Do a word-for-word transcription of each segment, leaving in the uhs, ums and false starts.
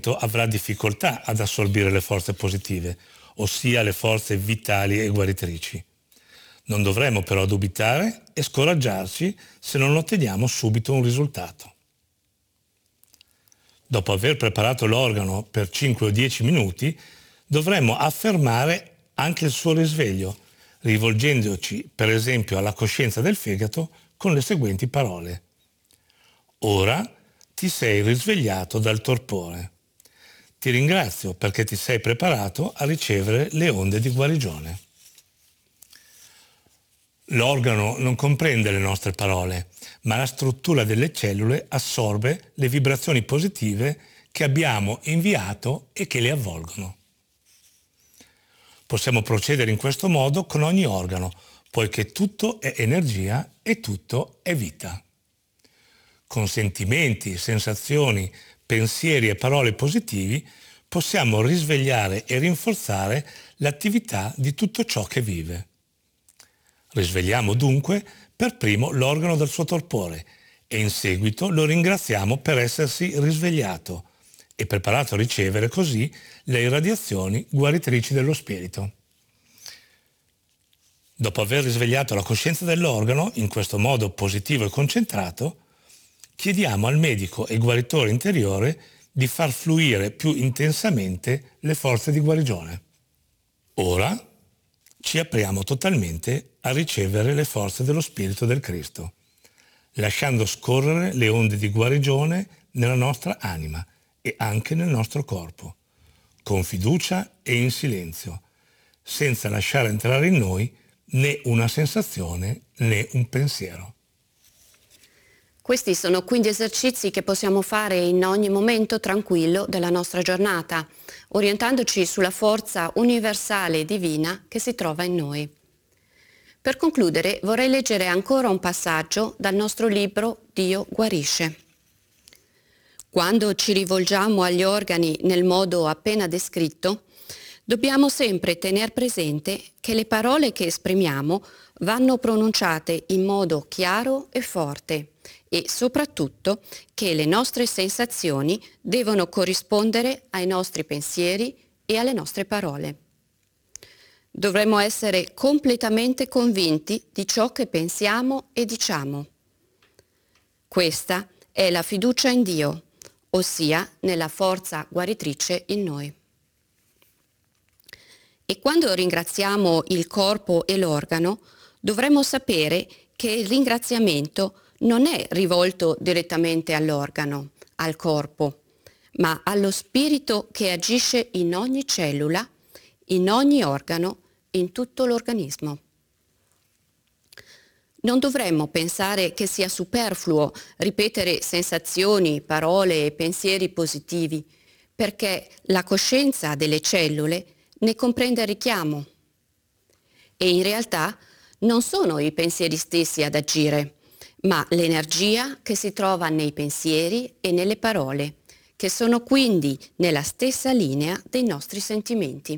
momento avrà difficoltà ad assorbire le forze positive, ossia le forze vitali e guaritrici. Non dovremmo però dubitare e scoraggiarci se non otteniamo subito un risultato. Dopo aver preparato l'organo per cinque o dieci minuti, dovremmo affermare anche il suo risveglio, rivolgendoci per esempio alla coscienza del fegato con le seguenti parole. Ora ti sei risvegliato dal torpore. Ti ringrazio perché ti sei preparato a ricevere le onde di guarigione. L'organo non comprende le nostre parole, ma la struttura delle cellule assorbe le vibrazioni positive che abbiamo inviato e che le avvolgono. Possiamo procedere in questo modo con ogni organo, poiché tutto è energia e tutto è vita. Con sentimenti, sensazioni, pensieri e parole positivi possiamo risvegliare e rinforzare l'attività di tutto ciò che vive. Risvegliamo dunque per primo l'organo del suo torpore e in seguito lo ringraziamo per essersi risvegliato e preparato a ricevere così le irradiazioni guaritrici dello spirito. Dopo aver risvegliato la coscienza dell'organo, in questo modo positivo e concentrato, chiediamo al medico e guaritore interiore di far fluire più intensamente le forze di guarigione. Ora ci apriamo totalmente a ricevere le forze dello Spirito del Cristo, lasciando scorrere le onde di guarigione nella nostra anima e anche nel nostro corpo, con fiducia e in silenzio, senza lasciare entrare in noi né una sensazione né un pensiero. Questi sono quindi esercizi che possiamo fare in ogni momento tranquillo della nostra giornata, orientandoci sulla forza universale e divina che si trova in noi. Per concludere vorrei leggere ancora un passaggio dal nostro libro Dio guarisce. Quando ci rivolgiamo agli organi nel modo appena descritto, dobbiamo sempre tener presente che le parole che esprimiamo vanno pronunciate in modo chiaro e forte e soprattutto che le nostre sensazioni devono corrispondere ai nostri pensieri e alle nostre parole. Dovremmo essere completamente convinti di ciò che pensiamo e diciamo. Questa è la fiducia in Dio, ossia nella forza guaritrice in noi. E quando ringraziamo il corpo e l'organo, dovremmo sapere che il ringraziamento non è rivolto direttamente all'organo, al corpo, ma allo spirito che agisce in ogni cellula, in ogni organo, in tutto l'organismo. Non dovremmo pensare che sia superfluo ripetere sensazioni, parole e pensieri positivi, perché la coscienza delle cellule ne comprende il richiamo. E in realtà non sono i pensieri stessi ad agire, ma l'energia che si trova nei pensieri e nelle parole, che sono quindi nella stessa linea dei nostri sentimenti.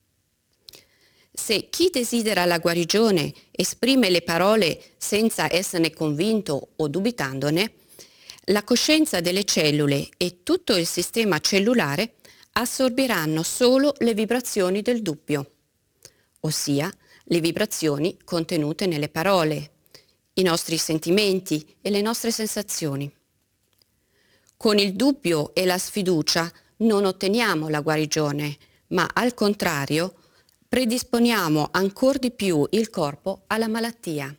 Se chi desidera la guarigione esprime le parole senza esserne convinto o dubitandone, la coscienza delle cellule e tutto il sistema cellulare assorbiranno solo le vibrazioni del dubbio, ossia le vibrazioni contenute nelle parole, i nostri sentimenti e le nostre sensazioni. Con il dubbio e la sfiducia non otteniamo la guarigione, ma al contrario predisponiamo ancor di più il corpo alla malattia.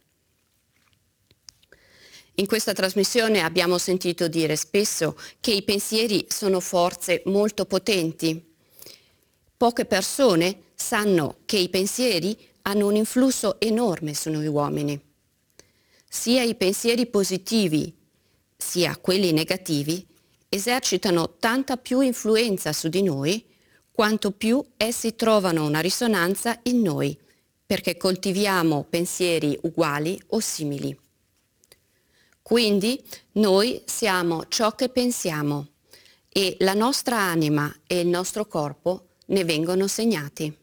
In questa trasmissione abbiamo sentito dire spesso che i pensieri sono forze molto potenti. Poche persone sanno che i pensieri hanno un influsso enorme su noi uomini. Sia i pensieri positivi, sia quelli negativi, esercitano tanta più influenza su di noi quanto più essi trovano una risonanza in noi, perché coltiviamo pensieri uguali o simili. Quindi noi siamo ciò che pensiamo e la nostra anima e il nostro corpo ne vengono segnati.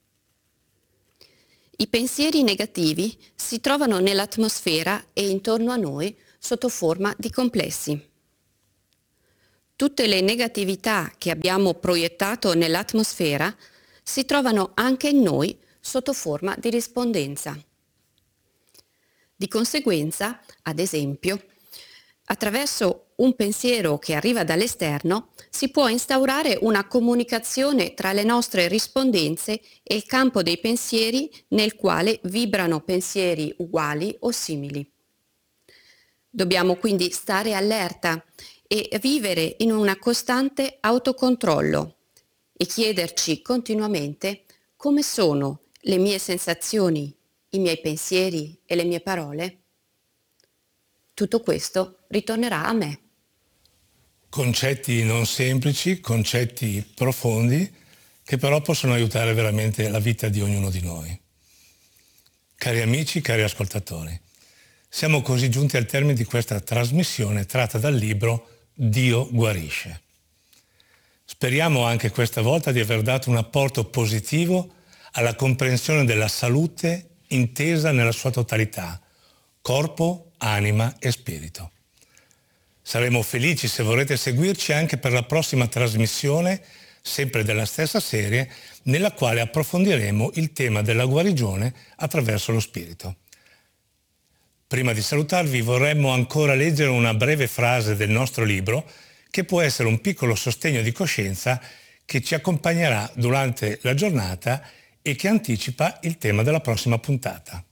I pensieri negativi si trovano nell'atmosfera e intorno a noi sotto forma di complessi. Tutte le negatività che abbiamo proiettato nell'atmosfera si trovano anche in noi sotto forma di rispondenza. Di conseguenza, ad esempio, attraverso un pensiero che arriva dall'esterno, si può instaurare una comunicazione tra le nostre rispondenze e il campo dei pensieri nel quale vibrano pensieri uguali o simili. Dobbiamo quindi stare allerta e vivere in un costante autocontrollo e chiederci continuamente come sono le mie sensazioni, i miei pensieri e le mie parole. Tutto questo ritornerà a me. Concetti non semplici, concetti profondi, che però possono aiutare veramente la vita di ognuno di noi. Cari amici, cari ascoltatori, siamo così giunti al termine di questa trasmissione tratta dal libro Dio guarisce. Speriamo anche questa volta di aver dato un apporto positivo alla comprensione della salute intesa nella sua totalità, corpo, anima e spirito. Saremo felici se vorrete seguirci anche per la prossima trasmissione, sempre della stessa serie, nella quale approfondiremo il tema della guarigione attraverso lo spirito. Prima di salutarvi vorremmo ancora leggere una breve frase del nostro libro che può essere un piccolo sostegno di coscienza che ci accompagnerà durante la giornata e che anticipa il tema della prossima puntata.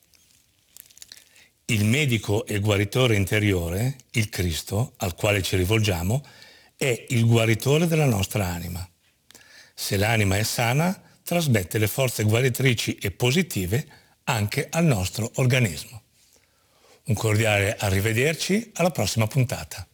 Il medico e guaritore interiore, il Cristo, al quale ci rivolgiamo, è il guaritore della nostra anima. Se l'anima è sana, trasmette le forze guaritrici e positive anche al nostro organismo. Un cordiale arrivederci alla prossima puntata.